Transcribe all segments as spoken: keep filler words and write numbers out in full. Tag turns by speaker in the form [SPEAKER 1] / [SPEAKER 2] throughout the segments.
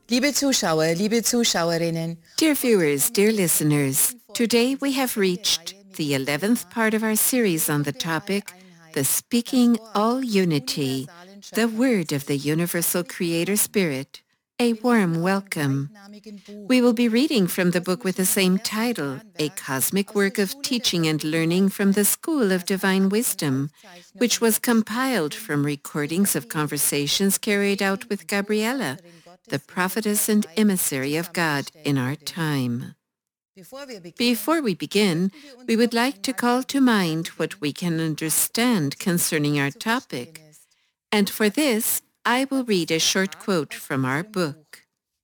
[SPEAKER 1] Liebe Zuschauer, liebe Zuschauerinnen,
[SPEAKER 2] Dear viewers, dear listeners, today we have reached the eleventh part of our series on the topic, the Speaking All Unity, the Word of the Universal Creator Spirit. A warm welcome. We will be reading from the book with the same title, a cosmic work of teaching and learning from the School of Divine Wisdom, which was compiled from recordings of conversations carried out with Gabriela, the prophetess and emissary of God in our time. Before we begin, we would like to call to mind what we can understand concerning our topic. And for this, I will read a short quote from our book.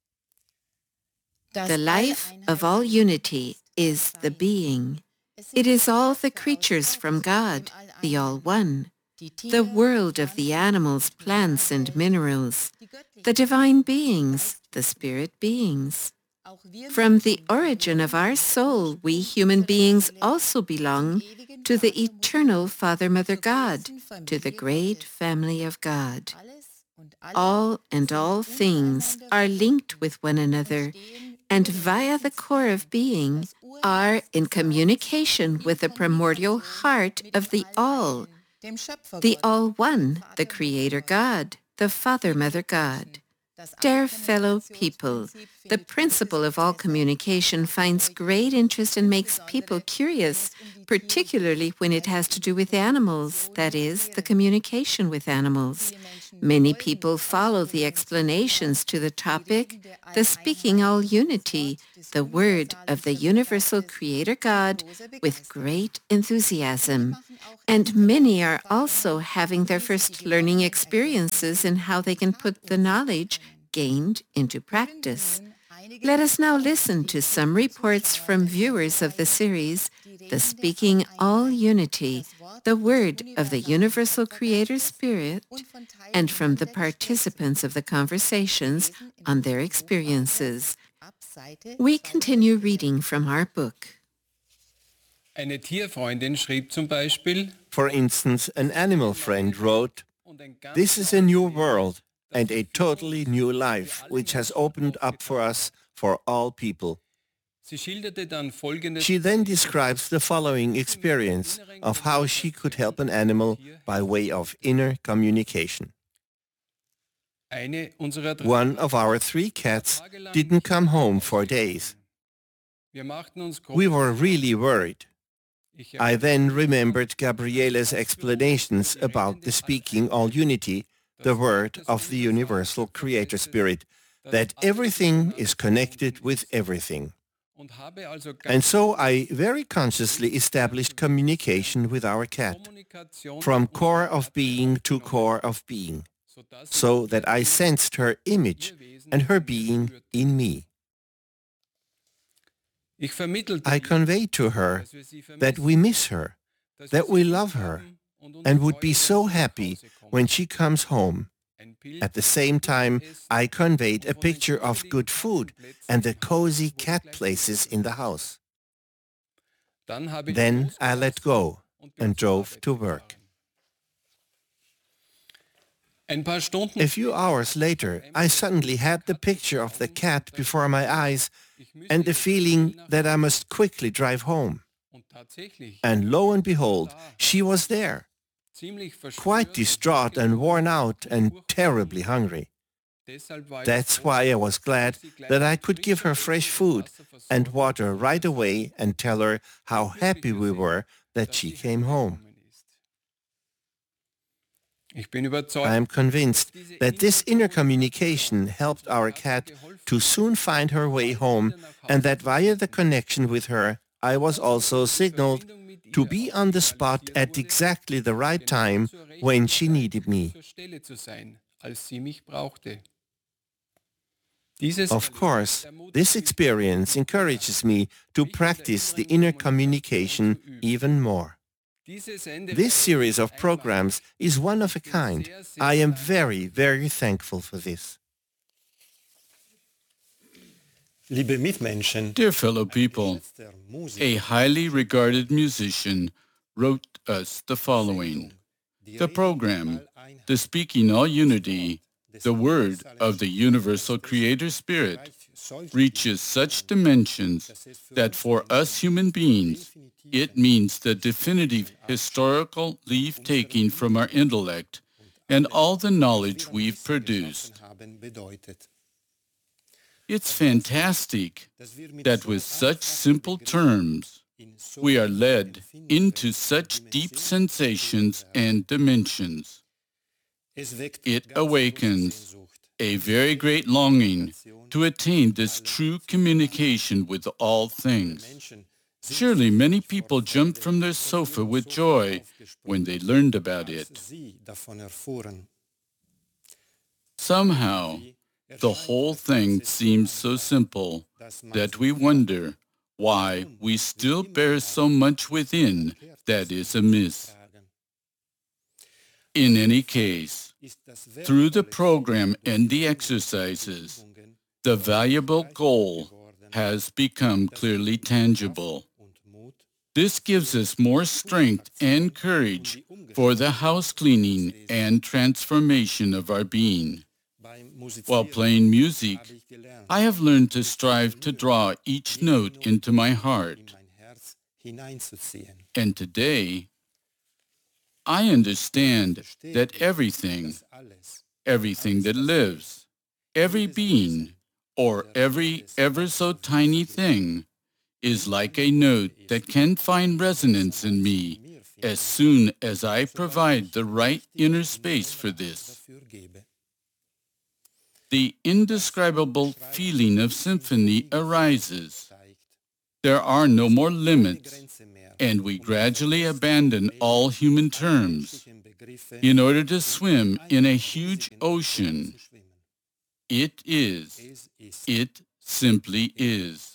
[SPEAKER 2] The life of all unity is the being. It is all the creatures from God, the All-One, the world of the animals, plants, and minerals, the divine beings, the spirit beings. From the origin of our soul, we human beings also belong to the eternal Father, Mother God, to the great family of God. All and all things are linked with one another, and via the core of being are in communication with the primordial heart of the All, the All-One, the Creator God, the Father, Mother God. Dear fellow people, the principle of all communication finds great interest and makes people curious, particularly when it has to do with animals, that is, the communication with animals. Many people follow the explanations to the topic, the Speaking All Unity, the Word of the Universal Creator God, with great enthusiasm. And many are also having their first learning experiences in how they can put the knowledge gained into practice. Let us now listen to some reports from viewers of the series, The Speaking All Unity, the Word of the Universal Creator Spirit, and from the participants of the conversations on their experiences. We continue reading from our book.
[SPEAKER 3] Eine Tierfreundin schrieb zum Beispiel,
[SPEAKER 4] For instance, an animal friend wrote, "This is a new world and a totally new life which has opened up for us, for all people."
[SPEAKER 3] sie schilderte dann folgendes.
[SPEAKER 4] She then describes the following experience of how she could help an animal by way of inner communication.
[SPEAKER 3] Eine unserer drei
[SPEAKER 4] One of our three cats didn't come home for days.
[SPEAKER 3] Wir machten uns
[SPEAKER 4] We were really worried.
[SPEAKER 3] Ich
[SPEAKER 4] I then remembered Gabriela's explanations about the Speaking All Unity, the Word of the Universal Creator Spirit, that everything is connected with everything.
[SPEAKER 3] und habe also
[SPEAKER 4] And so I very consciously established communication with our cat,
[SPEAKER 3] Kommunikation
[SPEAKER 4] from core of being to core of being, so that I sensed her image and her being in me.
[SPEAKER 3] Ich vermittelte
[SPEAKER 4] I conveyed to her
[SPEAKER 3] dass wir sie
[SPEAKER 4] that
[SPEAKER 3] vermissen,
[SPEAKER 4] we miss her,
[SPEAKER 3] dass wir
[SPEAKER 4] that
[SPEAKER 3] sie
[SPEAKER 4] we
[SPEAKER 3] lieb
[SPEAKER 4] love her,
[SPEAKER 3] haben und uns
[SPEAKER 4] and would
[SPEAKER 3] freuen,
[SPEAKER 4] be
[SPEAKER 3] wenn
[SPEAKER 4] so
[SPEAKER 3] sie nach
[SPEAKER 4] happy
[SPEAKER 3] Hause kommt.
[SPEAKER 4] when she comes home.
[SPEAKER 3] Ein Bild
[SPEAKER 4] At the same time, I conveyed a
[SPEAKER 3] von den
[SPEAKER 4] picture of
[SPEAKER 3] kuscheligen
[SPEAKER 4] good food and the cozy cat places in the house.
[SPEAKER 3] Dann habe ich
[SPEAKER 4] Then I let
[SPEAKER 3] losgelassen
[SPEAKER 4] go
[SPEAKER 3] und bin
[SPEAKER 4] and
[SPEAKER 3] zur
[SPEAKER 4] drove
[SPEAKER 3] Arbeit
[SPEAKER 4] to work.
[SPEAKER 3] gefahren. Ein paar Stunden
[SPEAKER 4] A few hours later, I suddenly had the picture of the cat before my eyes and the feeling that I must quickly drive home.
[SPEAKER 3] und tatsächlich
[SPEAKER 4] And lo and behold, she was there,
[SPEAKER 3] ziemlich
[SPEAKER 4] quite
[SPEAKER 3] verstört,
[SPEAKER 4] distraught and worn out and terribly hungry.
[SPEAKER 3] Deshalb war ich
[SPEAKER 4] That's
[SPEAKER 3] froh,
[SPEAKER 4] why I was glad
[SPEAKER 3] dass ich gleich
[SPEAKER 4] that I
[SPEAKER 3] mit
[SPEAKER 4] could give her
[SPEAKER 3] frischem
[SPEAKER 4] fresh
[SPEAKER 3] Essen
[SPEAKER 4] food
[SPEAKER 3] Wasser versorgen
[SPEAKER 4] and water
[SPEAKER 3] konnte,
[SPEAKER 4] right away and tell her how happy we were that
[SPEAKER 3] dass
[SPEAKER 4] she
[SPEAKER 3] sie
[SPEAKER 4] came home.
[SPEAKER 3] heimgekommen ist. Ich bin überzeugt,
[SPEAKER 4] I am convinced that this inner communication helped our cat to soon find her way home, and that via the connection with her, I was also signaled to be on the spot at exactly the right time when she needed me.
[SPEAKER 3] zur Stelle zu sein, als sie mich brauchte. Dieses
[SPEAKER 4] Of course, this experience encourages me to practice the inner communication even more. This series of programs is one of a kind. I am very, very thankful for this.
[SPEAKER 5] Liebe Mitmenschen,
[SPEAKER 6] Dear fellow people, a highly regarded musician wrote us the following. The program, The Speaking All Unity, the word of the universal Creator Spirit, reaches such dimensions that for us human beings, it means the definitive historical leave-taking from our intellect and all the knowledge we've produced. It's fantastic that with such simple terms, we are led into such deep sensations and dimensions. It awakens a very great longing to attain this true communication with all things. Surely many people jumped from their sofa with joy when they learned about it. Somehow, the whole thing seems so simple that we wonder why we still bear so much within that is amiss. In any case, through the program and the exercises, the valuable goal has become clearly tangible. This gives us more strength and courage for the house cleaning and transformation of our being. While playing music, I have learned to strive to draw each note into my heart. And today, I understand that everything, everything that lives, every being, or every ever so tiny thing, is like a note that can find resonance in me as soon as I provide the right inner space for this. The indescribable feeling of symphony arises. There are no more limits, and we gradually abandon all human terms in order to swim in a huge ocean. It is. It simply is.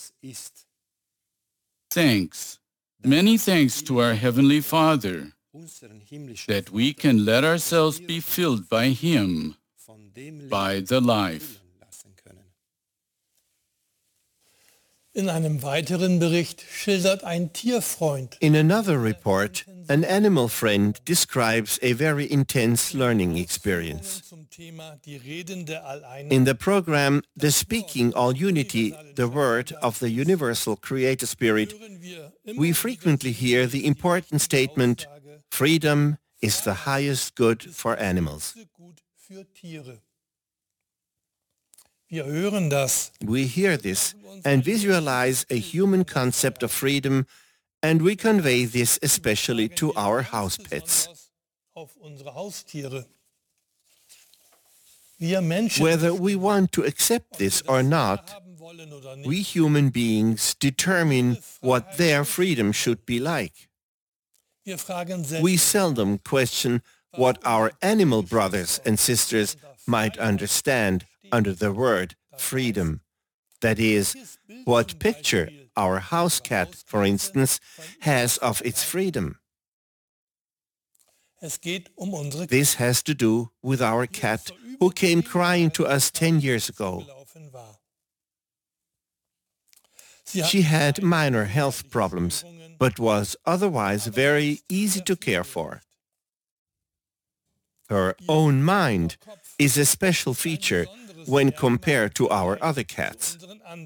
[SPEAKER 6] Thanks. Many thanks to our Heavenly Father that we can let ourselves be filled by Him, by the life.
[SPEAKER 7] In einem weiteren Bericht schildert ein Tierfreund.
[SPEAKER 4] In another report, an animal friend describes a very intense learning experience. In the program, The Speaking All Unity, the Word of the Universal Creator Spirit, we frequently hear the important statement, freedom is the highest good for animals. We hear this and visualize a human concept of freedom, and we convey this especially to our house pets. Whether we want to accept this or not, we human beings determine what their freedom should be like. We seldom question what our animal brothers and sisters might understand under the word freedom. That is, what picture our house cat, for instance, has of its freedom. This has to do with our cat who came crying to us ten years ago. She had minor health problems, but was otherwise very easy to care for. Her own mind is a special feature when compared to our other cats.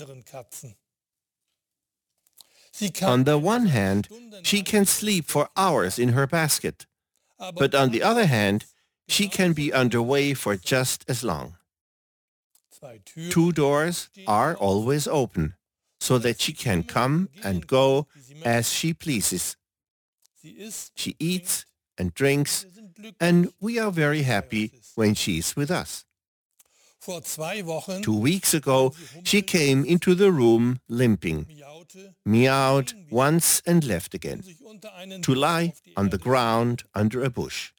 [SPEAKER 4] On the one hand, she can sleep for hours in her basket, but on the other hand, she can be underway for just as long. Two doors are always open, so that she can come and go as she pleases. She eats and drinks, and we are very happy when she's with us. Two weeks ago, she came into the room limping, meowed once and left again, to lie on the ground under a bush.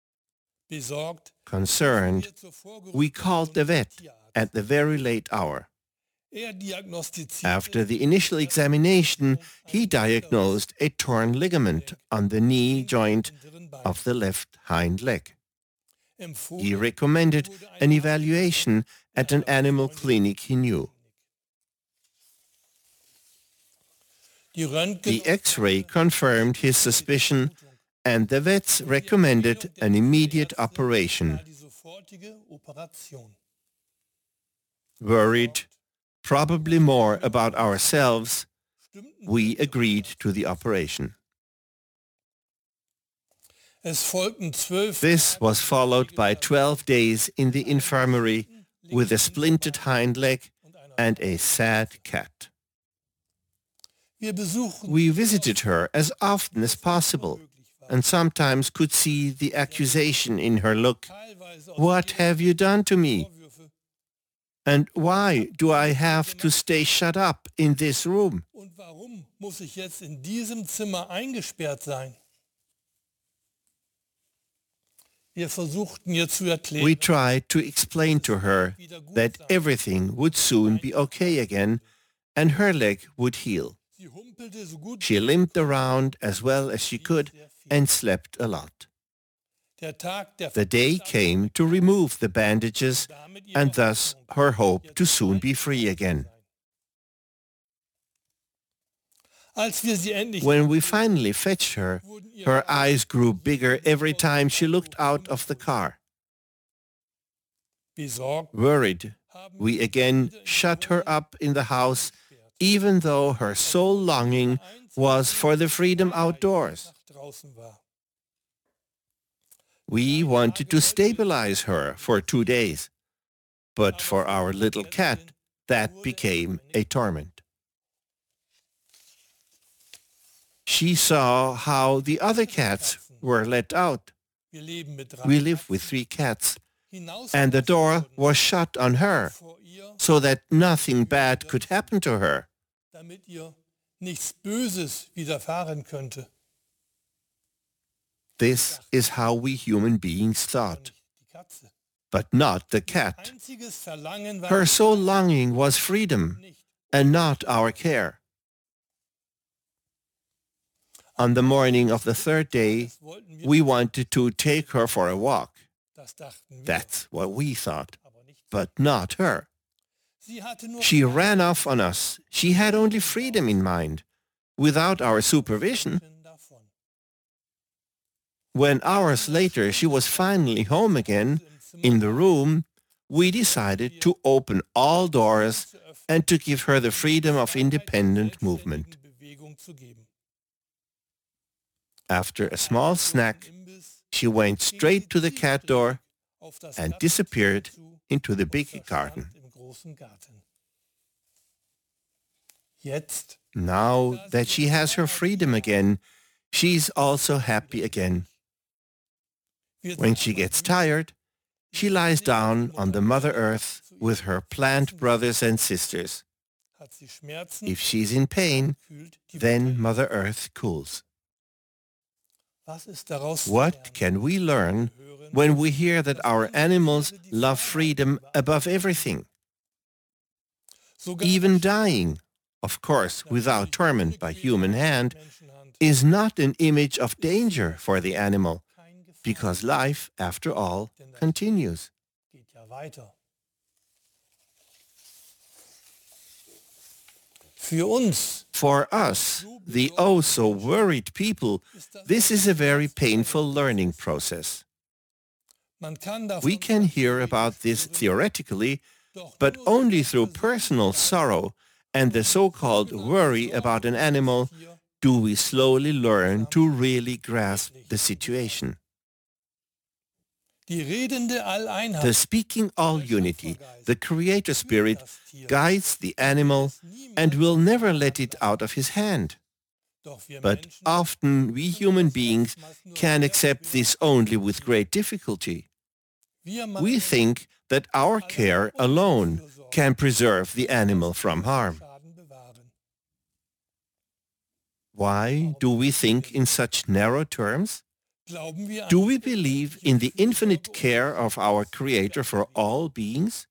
[SPEAKER 4] Concerned, we called the vet at the very late hour. After the initial examination, he diagnosed a torn ligament on the knee joint of the left hind leg. He recommended an evaluation at an animal clinic he knew. The X-ray confirmed his suspicion, and the vets recommended an immediate operation,
[SPEAKER 7] sofortige Operation.
[SPEAKER 4] Worried, probably more about ourselves, we agreed to the operation.
[SPEAKER 7] Es folgten zwölf
[SPEAKER 4] This was followed by twelve days in the infirmary with a splintered hind leg and a sad cat.
[SPEAKER 7] Wir besuchten
[SPEAKER 4] We visited her as often as possible and sometimes could see the accusation in her look.
[SPEAKER 7] teilweise auch
[SPEAKER 4] What have you done to me?
[SPEAKER 7] Vorwürfe.
[SPEAKER 4] And why do I have to stay shut up in this room?
[SPEAKER 7] Und warum muss ich jetzt in diesem Zimmer eingesperrt sein? Wir versuchten ihr zu
[SPEAKER 4] We
[SPEAKER 7] erklären,
[SPEAKER 4] tried to explain to her that everything would soon be okay again and her leg would heal.
[SPEAKER 7] sie humpelte so gut
[SPEAKER 4] She limped around as well as she could and slept a lot.
[SPEAKER 7] der Tag der
[SPEAKER 4] The day came to remove the bandages and thus her hope to soon be free again.
[SPEAKER 7] Als wir sie endlich
[SPEAKER 4] When we finally fetched her, her eyes grew bigger every time she looked out of the car.
[SPEAKER 7] besorgt
[SPEAKER 4] Worried, we again shut her up in the house, even though her sole longing was for the freedom outdoors.
[SPEAKER 7] nach draußen war.
[SPEAKER 4] We wanted to stabilize her for two days, but for our little cat, that became a torment. She saw how the other cats were let out.
[SPEAKER 7] Wir leben mit drei
[SPEAKER 4] We live with three cats,
[SPEAKER 7] hinaus
[SPEAKER 4] and the door was shut on her,
[SPEAKER 7] vor ihr,
[SPEAKER 4] so that nothing bad could happen to her.
[SPEAKER 7] damit ihr nichts Böses widerfahren könnte.
[SPEAKER 4] This is how we human beings thought,
[SPEAKER 7] Die Katze.
[SPEAKER 4] but not the cat.
[SPEAKER 7] Einziges Verlangen war
[SPEAKER 4] Her sole longing was freedom,
[SPEAKER 7] nicht.
[SPEAKER 4] and not our care. On the morning of the third day,
[SPEAKER 7] Das wollten wir,
[SPEAKER 4] we wanted to take her for a walk.
[SPEAKER 7] das dachten wir,
[SPEAKER 4] That's what we thought,
[SPEAKER 7] aber nicht.
[SPEAKER 4] but not her.
[SPEAKER 7] Sie hatte nur
[SPEAKER 4] She ran off on us. She had only freedom in mind, without our supervision.
[SPEAKER 7] davon.
[SPEAKER 4] When hours later she was finally home again, in the room, we decided to open all doors and to give her the freedom of independent movement.
[SPEAKER 7] Bewegung zu geben.
[SPEAKER 4] After a small snack,
[SPEAKER 7] Imbiss
[SPEAKER 4] she went straight to the cat door
[SPEAKER 7] auf das
[SPEAKER 4] and
[SPEAKER 7] Dach
[SPEAKER 4] disappeared
[SPEAKER 7] zu,
[SPEAKER 4] into the big
[SPEAKER 7] verschwand
[SPEAKER 4] garden.
[SPEAKER 7] im großen Garten. Jetzt
[SPEAKER 4] Now that she has her freedom again, she's also happy again.
[SPEAKER 7] wird
[SPEAKER 4] When
[SPEAKER 7] sie
[SPEAKER 4] she gets tired, she lies down on the Mother Earth with her plant brothers and sisters.
[SPEAKER 7] hat sie Schmerzen,
[SPEAKER 4] If she's in pain,
[SPEAKER 7] kühlt die
[SPEAKER 4] then Mother Earth cools.
[SPEAKER 7] Was ist daraus zu
[SPEAKER 4] What
[SPEAKER 7] lernen?
[SPEAKER 4] can we learn when we hear that our animals love freedom above everything,
[SPEAKER 7] Sogar
[SPEAKER 4] even dying, of course without torment by human hand,
[SPEAKER 7] Menschenhand
[SPEAKER 4] is not an image of danger for the animal,
[SPEAKER 7] kein Gefahr,
[SPEAKER 4] because life, after all, continues.
[SPEAKER 7] geht ja weiter. Für uns
[SPEAKER 4] For us, the oh so worried people, this is a very painful learning process.
[SPEAKER 7] man kann davon
[SPEAKER 4] We can hear about this theoretically,
[SPEAKER 7] doch
[SPEAKER 4] but
[SPEAKER 7] nur
[SPEAKER 4] only through personal sorrow and the so-called worry about an animal
[SPEAKER 7] hier
[SPEAKER 4] do we slowly learn to really grasp the situation.
[SPEAKER 7] die redende Alleinheit
[SPEAKER 4] The speaking all unity, the creator spirit, guides the animal and will never let it out of his hand.
[SPEAKER 7] doch wir
[SPEAKER 4] But
[SPEAKER 7] Menschen
[SPEAKER 4] often we human beings can accept this only with great difficulty.
[SPEAKER 7] wir
[SPEAKER 4] We think that our care alone can preserve the animal from harm.
[SPEAKER 7] Schaden bewahren.
[SPEAKER 4] Why do we think in such narrow terms?
[SPEAKER 7] Glauben wir
[SPEAKER 4] Do
[SPEAKER 7] an
[SPEAKER 4] we believe in the infinite care of our Creator for all beings?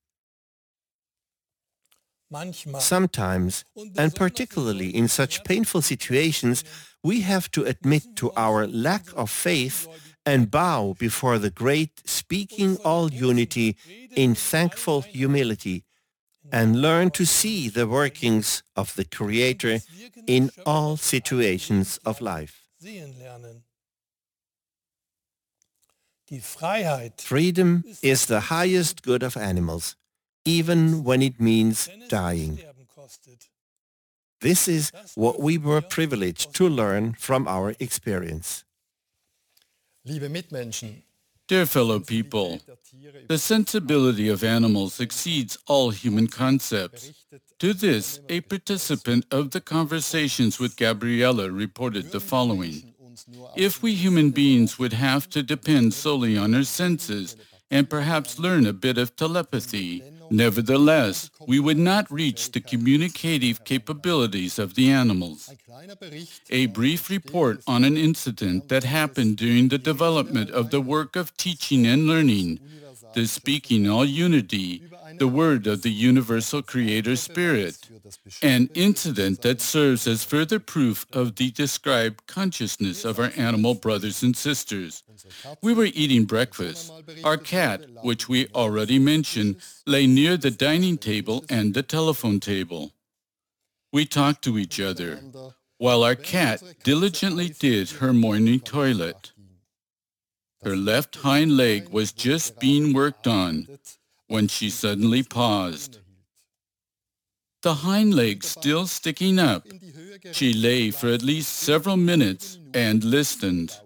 [SPEAKER 7] manchmal
[SPEAKER 4] Sometimes, and particularly in such painful situations, we have to admit to our lack of faith and bow before the great speaking all unity in thankful humility and learn to see the workings of the Creator in all situations of life.
[SPEAKER 7] sehen lernen. Die Freiheit,
[SPEAKER 4] Freedom is the highest good of animals, even when it means
[SPEAKER 7] wenn es
[SPEAKER 4] dying.
[SPEAKER 7] Sterben kostet.
[SPEAKER 4] This is what we were privileged to learn from our experience.
[SPEAKER 5] Liebe Mitmenschen,
[SPEAKER 6] Dear fellow people, the sensibility of animals exceeds all human concepts. To this, a participant of the Conversations with Gabriella reported the following. If we human beings would have to depend solely on our senses and perhaps learn a bit of telepathy, nevertheless, we would not reach the communicative capabilities of the animals. A brief report on an incident that happened during the development of the work of teaching and learning, the Speaking All Unity, the word of the universal Creator Spirit, an incident that serves as further proof of the described consciousness of our animal brothers and sisters. We were eating breakfast. Our cat, which we already mentioned, lay near the dining table and the telephone table. We talked to each other, while our cat diligently did her morning toilet. Her left hind leg was just being worked on when she suddenly paused. The hind leg still sticking up, she lay for at least several minutes and listened.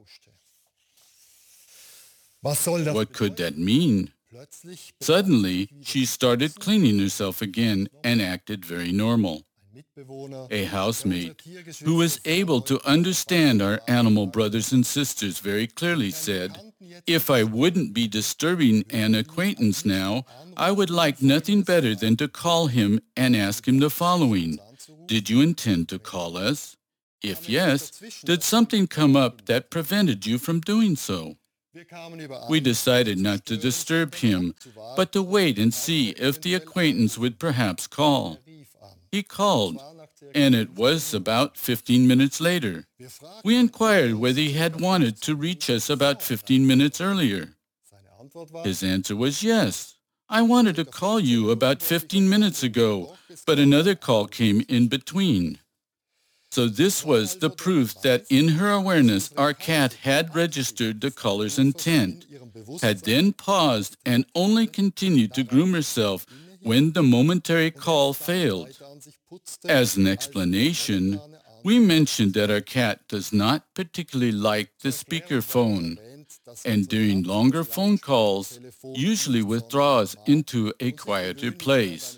[SPEAKER 6] What could that mean? Suddenly, she started cleaning herself again and acted very normal. A housemate, who was able to understand our animal brothers and sisters very clearly, said, "If I wouldn't be disturbing an acquaintance now, I would like nothing better than to call him and ask him the following. Did you intend to call us? If yes, did something come up that prevented you from doing so?" We decided not to disturb him, but to wait and see if the acquaintance would perhaps call. He called, and it was about fifteen minutes later. We inquired whether he had wanted to reach us about fifteen minutes earlier. His answer was yes. I wanted to call you about fifteen minutes ago, but another call came in between. So this was the proof that in her awareness our cat had registered the caller's intent, had then paused and only continued to groom herself when the momentary call failed. As an explanation, we mentioned that our cat does not particularly like the speakerphone, and during longer phone calls usually withdraws into a quieter place.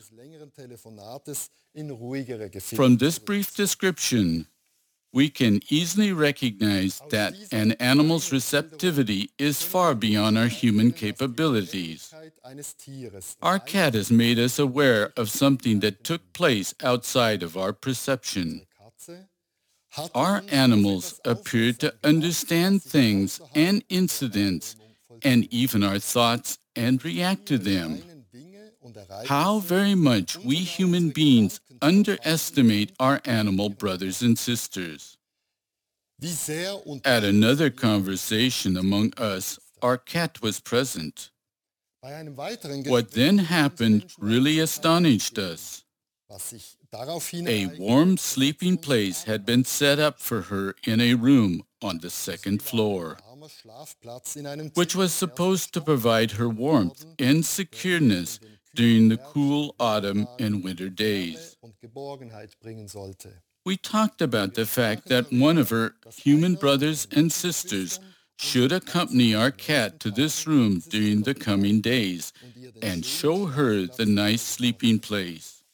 [SPEAKER 6] From this brief description, we can easily recognize that an animal's receptivity is far beyond our human capabilities. Our cat has made us aware of something that took place outside of our perception. Our animals appear to understand things and incidents, and even our thoughts, and react to them. How very much we human beings underestimate our animal brothers and sisters. At another conversation among us, our cat was present. What then happened really astonished us. A warm sleeping place had been set up for her in a room on the second floor, which was supposed to provide her warmth and secureness during the cool autumn and winter days. We talked about the fact that one of her human brothers and sisters should accompany our cat to this room during the coming days and show her the nice sleeping place.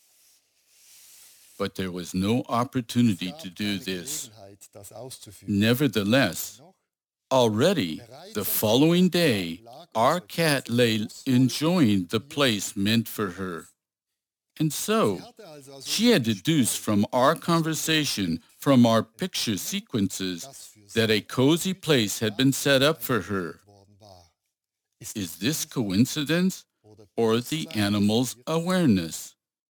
[SPEAKER 6] But there was no opportunity to do this. Nevertheless, already the following day, our cat lay enjoying the place meant for her. And so, she had deduced from our conversation, from our picture sequences, that a cozy place had been set up for her. Is this coincidence or the animal's awareness?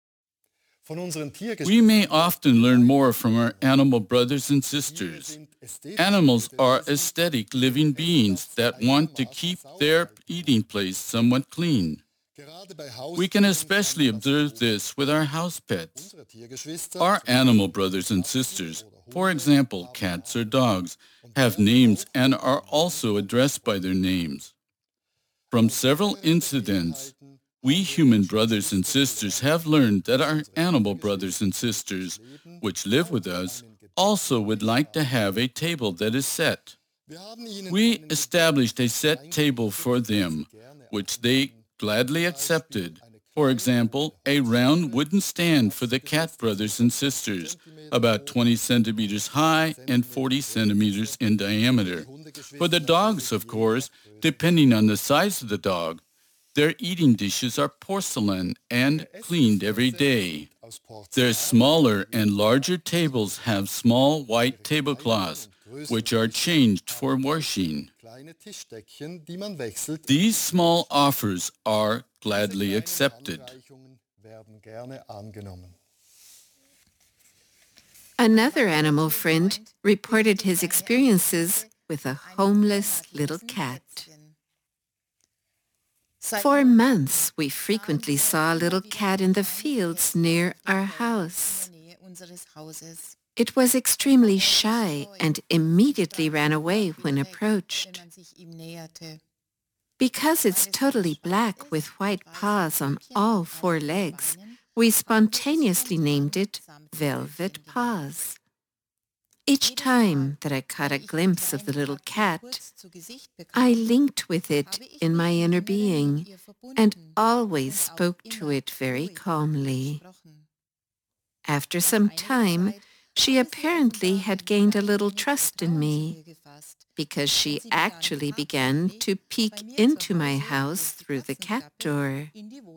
[SPEAKER 6] We may often learn more from our animal brothers and sisters. Animals are aesthetic living beings that want to keep their eating place somewhat clean. We can especially observe this with our house pets. Our animal brothers and sisters, for example, cats or dogs, have names and are also addressed by their names. From several incidents, we human brothers and sisters have learned that our animal brothers and sisters, which live with us, also would like to have a table that is set. We established a set table for them, which they gladly accepted. For example, a round wooden stand for the cat brothers and sisters, about twenty centimeters high and forty centimeters in diameter. For the dogs, of course, depending on the size of the dog, their eating dishes are porcelain and cleaned every day. Their smaller and larger tables have small white tablecloths, which are changed for washing. These small offers are gladly accepted.
[SPEAKER 2] Another animal friend reported his experiences with a homeless little cat. For months, we frequently saw a little cat in the fields near our house. It was extremely shy and immediately ran away when approached. Because it's totally black with white paws on all four legs, we spontaneously named it Velvet Paws. Each time that I caught a glimpse of the little cat, I linked with it in my inner being and always spoke to it very calmly. After some time, she apparently had gained a little trust in me, because she actually began to peek into my house through the cat door.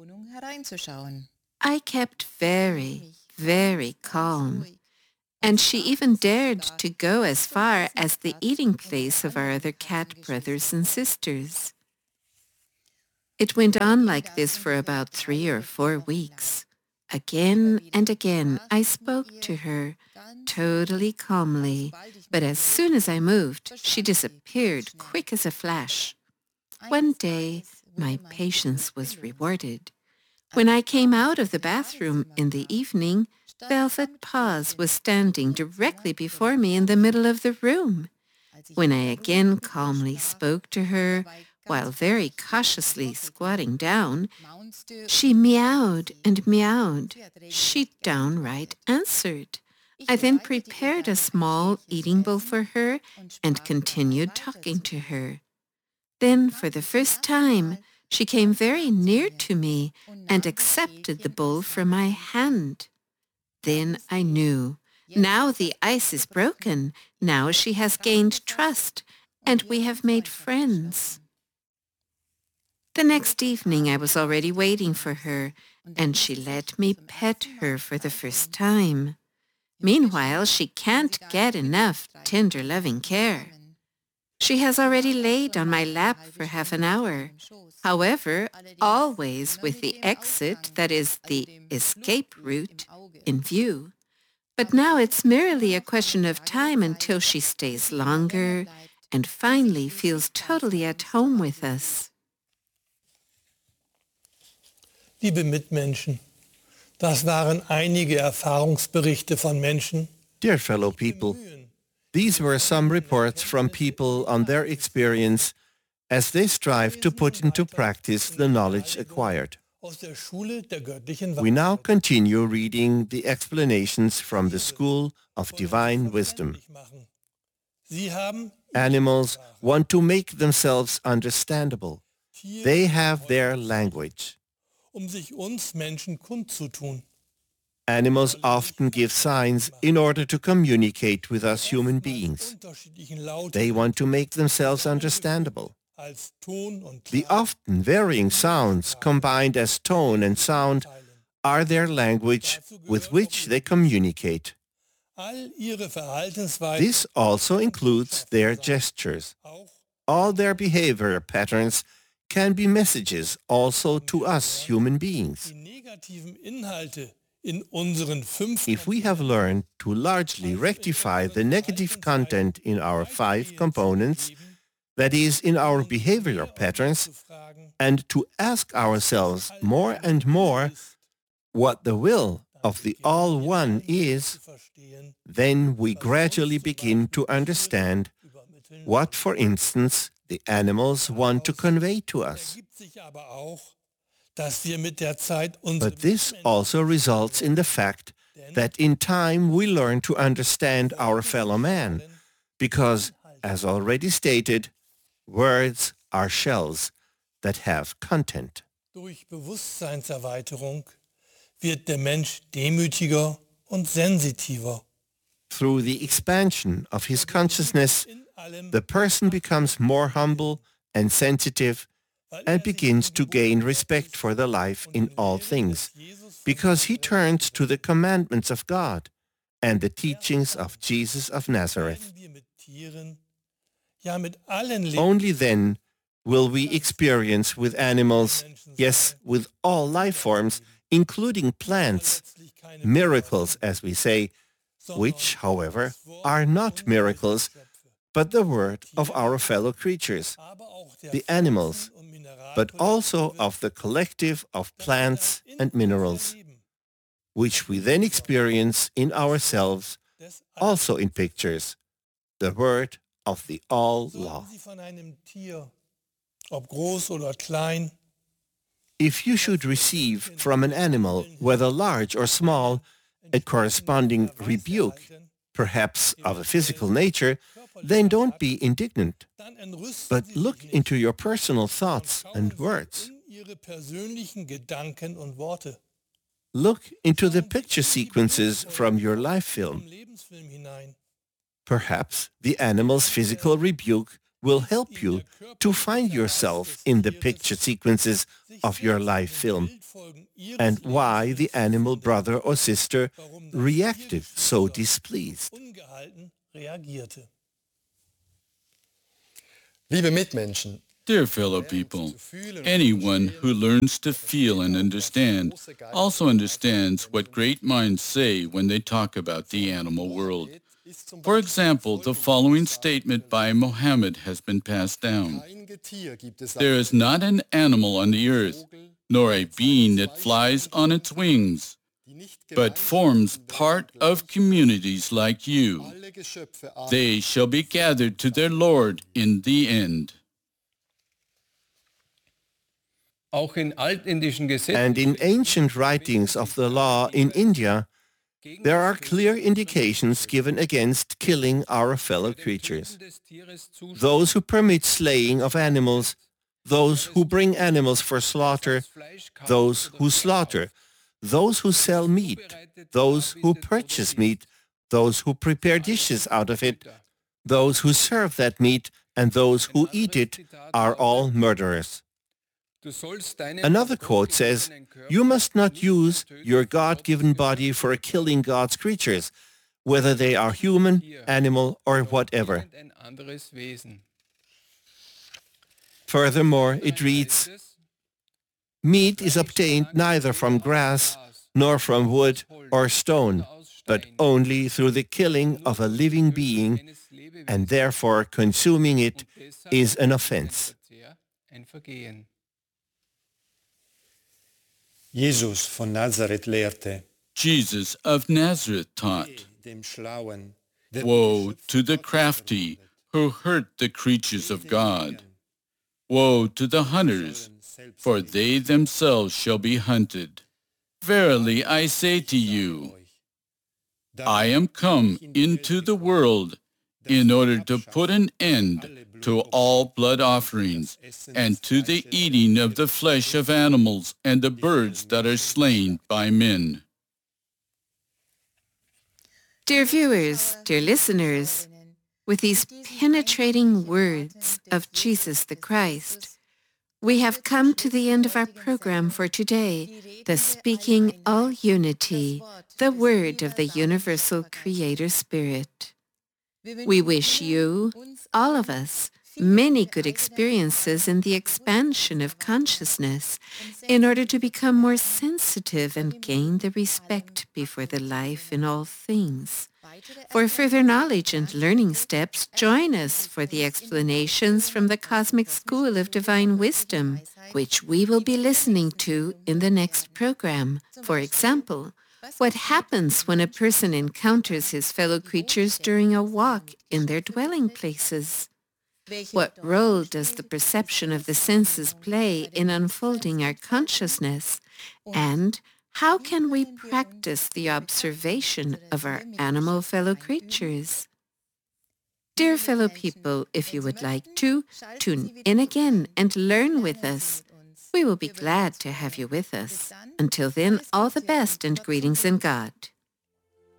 [SPEAKER 2] I kept very, very calm, and she even dared to go as far as the eating place of our other cat brothers and sisters. It went on like this for about three or four weeks. Again and again I spoke to her, totally calmly, but as soon as I moved, she disappeared quick as a flash. One day, my patience was rewarded. When I came out of the bathroom in the evening, Velvet Paws was standing directly before me in the middle of the room. When I again calmly spoke to her, while very cautiously squatting down, she meowed and meowed. She downright answered. I then prepared a small eating bowl for her and continued talking to her. Then, for the first time, she came very near to me and accepted the bowl from my hand. Then I knew. Now the ice is broken. Now she has gained trust, and we have made friends. The next evening I was already waiting for her, and she let me pet her for the first time. Meanwhile, she can't get enough tender, loving care. She has already laid on my lap for half an hour. However, always with the exit, that is, the escape route, in view. But now it's merely a question of time until she stays longer and finally feels totally at home with us.
[SPEAKER 7] Liebe Mitmenschen, das waren einige Erfahrungsberichte von Menschen.
[SPEAKER 4] Dear fellow people, these were some reports from people on their experience as they strive to put into practice the knowledge acquired. We now continue reading the explanations from the School of Divine Wisdom. Animals want to make themselves understandable. They have their language.
[SPEAKER 7] Um sich uns Menschen kundzutun.
[SPEAKER 4] Animals often give signs in order to communicate with us human beings. They want to make themselves understandable. The often varying sounds combined as tone and sound are their language with which they communicate. This also includes their gestures. All their behavior patterns can be messages also to us human beings. If we have learned to largely rectify the negative content in our five components, that is, in our behavioral patterns, and to ask ourselves more and more what the will of the All-One is, then we gradually begin to understand what, for instance, the animals want to convey to us. But this also results in the fact that in time we learn to understand our fellow man, because, as already stated, words are shells that have content.
[SPEAKER 7] Durch Bewusstseinserweiterung wird der Mensch demütiger und sensitiver.
[SPEAKER 4] Through the expansion of his consciousness, the person becomes more humble and sensitive and begins to gain respect for the life in all things, because he turns to the commandments of God and the teachings of Jesus of Nazareth. Only then will we experience with animals, yes, with all life forms, including plants, miracles, as we say, which, however, are not miracles, but the word of our fellow creatures, the animals, but also of the collective of plants and minerals, which we then experience in ourselves, also in pictures, the word of the All-Law. If you should receive from an animal, whether large or small, a corresponding rebuke, perhaps of a physical nature, then don't be indignant, but look into your personal thoughts and words. Look into the picture sequences from your life film. Perhaps the animal's physical rebuke will help you to find yourself in the picture sequences of your life film and why the animal brother or sister reacted so displeased.
[SPEAKER 5] Liebe Mitmenschen,
[SPEAKER 6] Dear fellow people, anyone who learns to feel and understand also understands what great minds say when they talk about the animal world. For example, the following statement by Mohammed has been passed down. There is not an animal on the earth, nor a being that flies on its wings, but forms part of communities like you. They shall be gathered to their Lord in the end.
[SPEAKER 4] And in ancient writings of the law in India, there are clear indications given against killing our fellow creatures. Those who permit slaying of animals, those who bring animals for slaughter, those who slaughter, those who sell meat, those who purchase meat, those who prepare dishes out of it, those who serve that meat, and those who eat it are all murderers. Another quote says, "You must not use your God-given body for killing God's creatures, whether they are human, animal, or whatever." Furthermore, it reads, "Meat is obtained neither from grass, nor from wood or stone, but only through the killing of a living being, and therefore consuming it is an offense."
[SPEAKER 8] Jesus von Nazareth lehrte,
[SPEAKER 6] Jesus of Nazareth taught, "Woe to the crafty who hurt the creatures of God. Woe to the hunters, for they themselves shall be hunted. Verily I say to you, I am come into the world in order to put an end to all blood offerings, and to the eating of the flesh of animals and the birds that are slain by men."
[SPEAKER 2] Dear viewers, dear listeners, with these penetrating words of Jesus the Christ, we have come to the end of our program for today, the Speaking All Unity, the Word of the Universal Creator Spirit. We wish you, all of us, many good experiences in the expansion of consciousness in order to become more sensitive and gain the respect before the life in all things, For further knowledge and learning steps, join us for the explanations from the Cosmic School of Divine Wisdom, which we will be listening to in the next program. For example, what happens when a person encounters his fellow creatures during a walk in their dwelling places? What role does the perception of the senses play in unfolding our consciousness? And how can we practice the observation of our animal fellow creatures? Dear fellow people, if you would like to, tune in again and learn with us. We will be glad to have you with us. Until then, all the best and greetings in God.